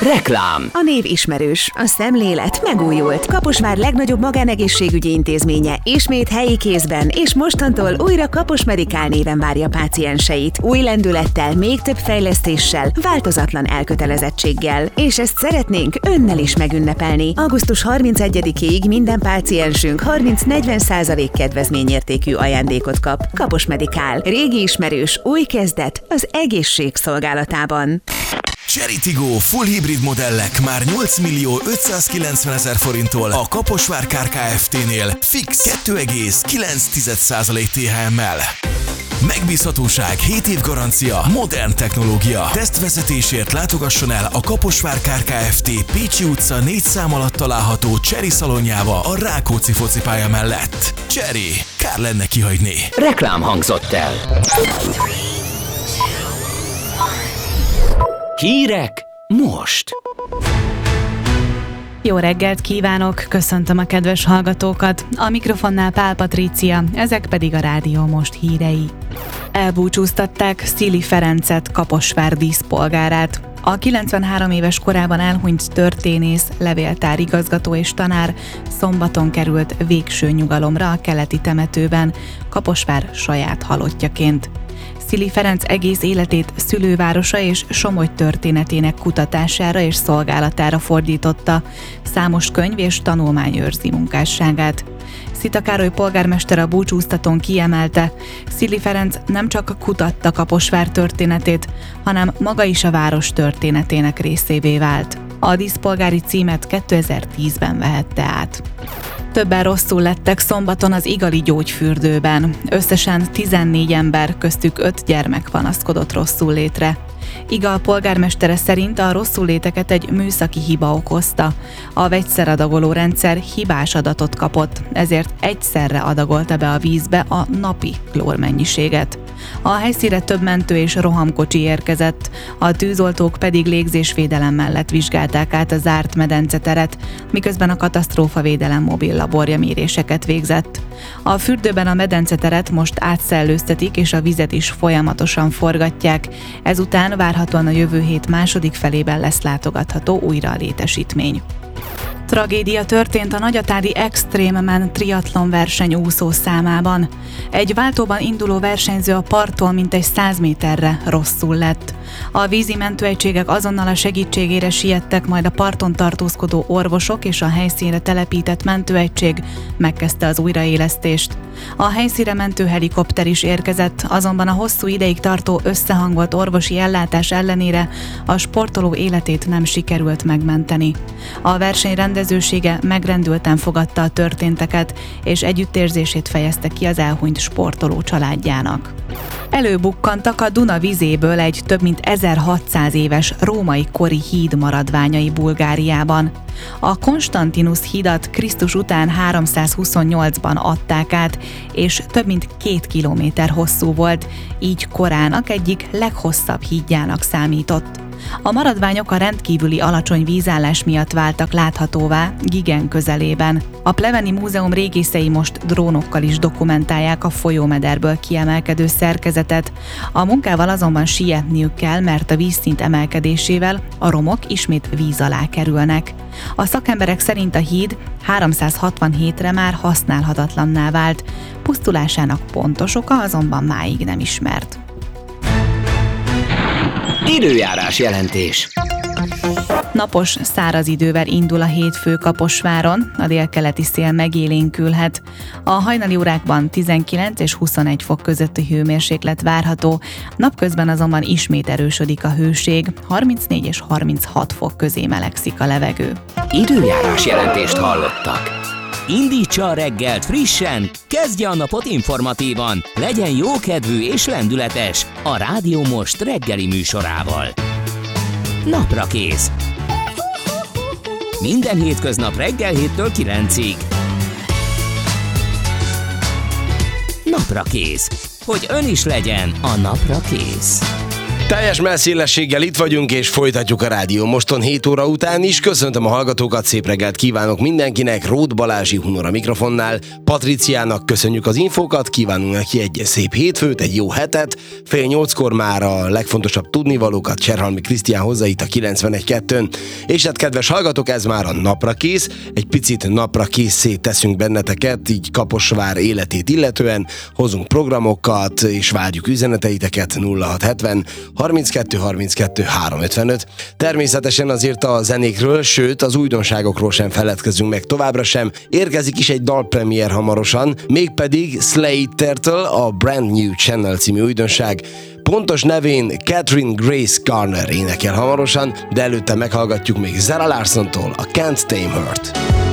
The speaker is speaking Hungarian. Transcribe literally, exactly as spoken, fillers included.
Reklám. A név ismerős, a szemlélet megújult. Kaposvár legnagyobb magánegészségügyi intézménye ismét helyi kézben, és mostantól újra Kapos Medikál néven várja pácienseit. Új lendülettel, még több fejlesztéssel, változatlan elkötelezettséggel. És ezt szeretnénk önnel is megünnepelni. augusztus harmincegyedikéig minden páciensünk harminc-negyven százalék kedvezményértékű ajándékot kap. Kapos Medikál. Régi ismerős, új kezdet az egészség szolgálatában. Chery Tiggo full hibrid modellek már nyolc millió ötszázkilencven ezer forinttól a Kaposvár Kft-nél fix kettő egész kilenc százalék té há em-mel. Megbízhatóság, hét év garancia, modern technológia. Tesztvezetésért látogasson el a Kaposvár Kft. Pécsi utca négy szám alatt található Chery szalonjába a Rákóczi focipálya mellett. Chery, kár lenne kihagyni. Reklám hangzott el. Hírek most. Jó reggelt kívánok, köszöntöm a kedves hallgatókat. A mikrofonnál Pál Patrícia, ezek pedig a Rádió Most hírei. Elbúcsúztatták Szili Ferencet, Kaposvár díszpolgárát. A kilencvenhárom éves korában elhunyt történész, levéltár igazgató és tanár szombaton került végső nyugalomra a keleti temetőben, Kaposvár saját halottjaként. Szili Ferenc egész életét szülővárosa és Somogy történetének kutatására és szolgálatára fordította, számos könyv és tanulmány őrzi munkásságát. Szita Károly polgármester a búcsúztatón kiemelte, Szili Ferenc nem csak kutatta Kaposvár történetét, hanem maga is a város történetének részévé vált. A díszpolgári címet kétezer-tízben vehette át. Többen rosszul lettek szombaton az Igali gyógyfürdőben. Összesen tizennégy ember, köztük öt gyermek panaszkodott rosszul létre. Igal polgármestere szerint a rosszulléteket egy műszaki hiba okozta. A vegyszeradagoló rendszer hibás adatot kapott, ezért egyszerre adagolta be a vízbe a napi klórmennyiséget. A helyszínre több mentő és rohamkocsi érkezett, a tűzoltók pedig légzésvédelem mellett vizsgálták át a zárt medenceteret, miközben a katasztrófavédelem mobil laborja méréseket végzett. A fürdőben a medenceteret most átszellőztetik és a vizet is folyamatosan forgatják, ezután várhatóan a jövő hét második felében lesz látogatható újra a létesítmény. Tragédia történt a nagyatádi Extrememan triatlon verseny úszó számában. Egy váltóban induló versenyző a parttól mintegy száz méterre rosszul lett. A vízi mentőegységek azonnal a segítségére siettek, majd a parton tartózkodó orvosok és a helyszínre telepített mentőegység megkezdte az újraélesztést. A helyszínre mentőhelikopter is érkezett, azonban a hosszú ideig tartó összehangolt orvosi ellátás ellenére a sportoló életét nem sikerült megmenteni. A verseny rendezősége megrendülten fogadta a történteket, és együttérzését fejezte ki az elhunyt sportoló családjának. Előbukkantak a Duna vizéből egy több mint ezerhatszáz éves római kori híd maradványai Bulgáriában. A Konstantinus hídat Krisztus után háromszázhuszonnyolcban adták át, és több mint két kilométer hosszú volt, így korának egyik leghosszabb hídjának számított. A maradványok a rendkívüli alacsony vízállás miatt váltak láthatóvá Gigen közelében. A Pleveni Múzeum régészei most drónokkal is dokumentálják a folyómederből kiemelkedő szerkezetet. A munkával azonban sietniük kell, mert a vízszint emelkedésével a romok ismét víz alá kerülnek. A szakemberek szerint a híd háromszázhatvanhétre már használhatatlanná vált, pusztulásának pontos oka azonban máig nem ismert. Időjárás jelentés. Napos, száraz idővel indul a hétfő Kaposváron, a délkeleti szél megélénkülhet. A hajnali órákban tizenkilenc és huszonegy fok közötti hőmérséklet várható, napközben azonban ismét erősödik a hőség, harmincnégy és harminchat fok közé melegszik a levegő. Időjárás jelentést hallottak. Indítsa a reggelt frissen, kezdje a napot informatívan, legyen jókedvű és lendületes a Rádió Most reggeli műsorával. Naprakész. Minden hétköznap reggel héttől kilencig. Naprakész. Hogy ön is legyen a napra kész. Teljes messzélességgel itt vagyunk, és folytatjuk a Rádió Moston hét óra után is. Köszöntöm a hallgatókat, szép reggelt kívánok mindenkinek. Róth Balázsi Hunor a mikrofonnál. Patriciának köszönjük az infókat, kívánunk neki egy szép hétfőt, egy jó hetet. Fél nyolckor már a legfontosabb tudnivalókat Cserhalmi Krisztián hozza itt a kilencvenegy kettőn. És hát kedves hallgatók, ez már a napra kész. Egy picit napra készé teszünk benneteket, így Kaposvár életét illetően. Hozunk programokat, és várjuk üzeneteiteket nulla hat hetven harminckettő harminckettő háromszázötvenöt. Természetesen azért a zenékről, sőt az újdonságokról sem feledkezünk meg továbbra sem. Érkezik is egy dalpremier hamarosan, mégpedig Slade Turtle, a Brand New Channel című újdonság. Pontos nevén Catherine Grace Garner énekel hamarosan, de előtte meghallgatjuk még Zara Larsontól a Can't Tame Her-t.